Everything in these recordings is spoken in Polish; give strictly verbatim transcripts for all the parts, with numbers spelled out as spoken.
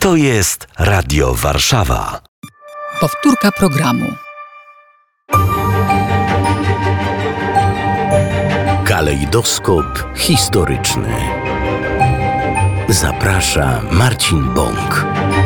To jest Radio Warszawa. Powtórka programu. Kalejdoskop historyczny. Zaprasza Marcin Bąk.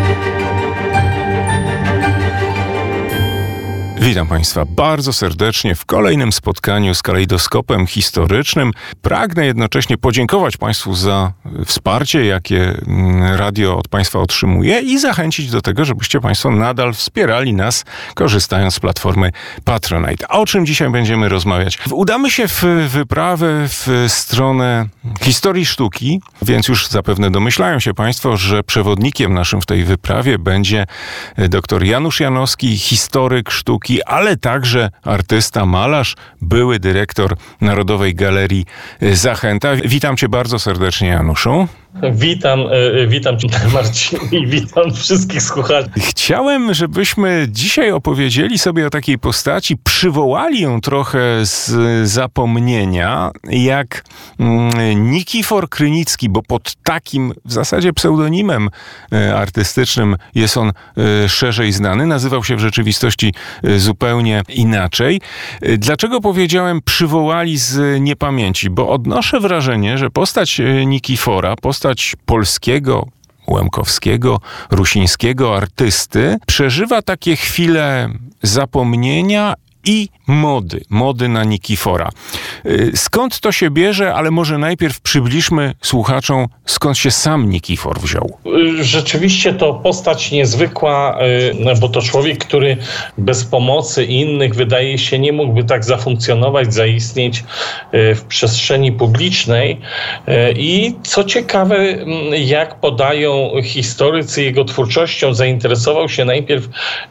Witam Państwa bardzo serdecznie w kolejnym spotkaniu z kalejdoskopem historycznym. Pragnę jednocześnie podziękować Państwu za wsparcie, jakie radio od Państwa otrzymuje i zachęcić do tego, żebyście Państwo nadal wspierali nas, korzystając z platformy Patronite. A o czym dzisiaj będziemy rozmawiać? Udamy się w wyprawę w stronę historii sztuki, więc już zapewne domyślają się Państwo, że przewodnikiem naszym w tej wyprawie będzie dr Janusz Janowski, historyk sztuki, ale także artysta, malarz, były dyrektor Narodowej Galerii Zachęta. Witam Cię bardzo serdecznie, Januszu. Witam, witam Cię, Marcin, i witam wszystkich słuchaczy. Chciałem, żebyśmy dzisiaj opowiedzieli sobie o takiej postaci, przywołali ją trochę z zapomnienia, jak Nikifor Krynicki, bo pod takim w zasadzie pseudonimem artystycznym jest on szerzej znany. Nazywał się w rzeczywistości zupełnie inaczej. Dlaczego powiedziałem przywołali z niepamięci? Bo odnoszę wrażenie, że postać Nikifora, postać polskiego, łemkowskiego, rusińskiego artysty przeżywa takie chwile zapomnienia i mody, mody na Nikifora. Skąd to się bierze, ale może najpierw przybliżmy słuchaczom, skąd się sam Nikifor wziął. Rzeczywiście to postać niezwykła, bo to człowiek, który bez pomocy innych, wydaje się, nie mógłby tak zafunkcjonować, zaistnieć w przestrzeni publicznej. I co ciekawe, jak podają historycy jego twórczością, zainteresował się najpierw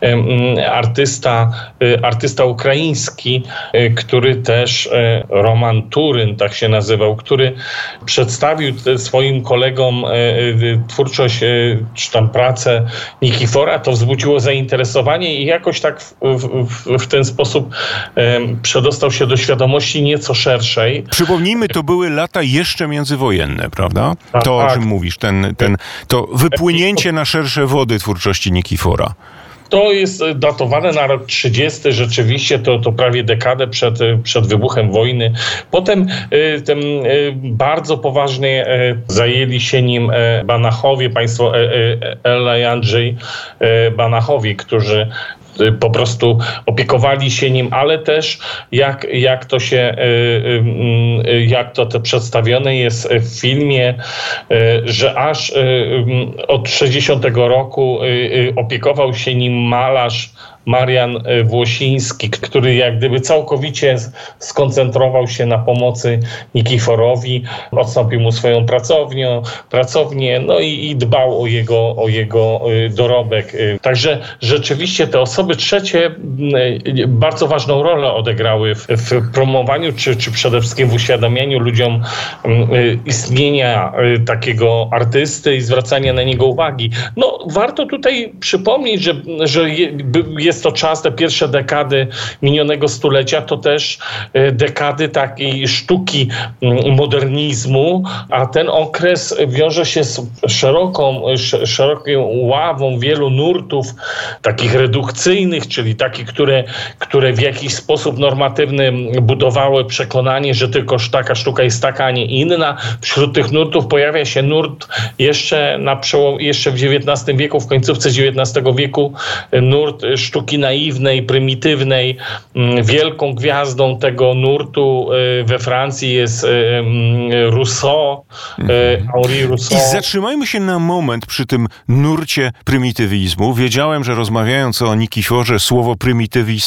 artysta, artysta ukraiński, który też, Roman Turyn, tak się nazywał, który przedstawił swoim kolegom twórczość, czy tam pracę Nikifora. To wzbudziło zainteresowanie i jakoś tak w, w, w ten sposób przedostał się do świadomości nieco szerszej. Przypomnijmy, to były lata jeszcze międzywojenne, prawda? Tak, to, o tak. czym mówisz, ten, ten, to wypłynięcie na szersze wody twórczości Nikifora. To jest datowane na rok trzydziesty, rzeczywiście to, to prawie dekadę przed, przed wybuchem wojny. Potem y, tym, y, bardzo poważnie y, zajęli się nim y, Banachowie, państwo y, y, Ella i Andrzej y, Banachowie, którzy po prostu opiekowali się nim, ale też jak, jak to się, jak to, to przedstawione jest w filmie, że aż od sześćdziesiątego roku opiekował się nim malarz Marian Włosiński, który jak gdyby całkowicie skoncentrował się na pomocy Nikiforowi, odstąpił mu swoją pracownię, pracownię no i, i dbał o jego, o jego dorobek. Także rzeczywiście te osoby trzecie bardzo ważną rolę odegrały w, w promowaniu, czy, czy przede wszystkim w uświadamianiu ludziom istnienia takiego artysty i zwracania na niego uwagi. No warto tutaj przypomnieć, że, że jest Jest to czas, te pierwsze dekady minionego stulecia, to też dekady takiej sztuki modernizmu, a ten okres wiąże się z szeroką, szeroką ławą wielu nurtów takich redukcyjnych, czyli takich, które, które w jakiś sposób normatywny budowały przekonanie, że tylko taka sztuka jest taka, a nie inna. Wśród tych nurtów pojawia się nurt jeszcze, na przełom, jeszcze w dziewiętnastym wieku, w końcówce dziewiętnastego wieku, nurt sztuki naiwnej, prymitywnej. Wielką gwiazdą tego nurtu we Francji jest Rousseau, Henri Rousseau. I zatrzymajmy się na moment przy tym nurcie prymitywizmu. Wiedziałem, że rozmawiając o Nikiforze, słowo prymitywizm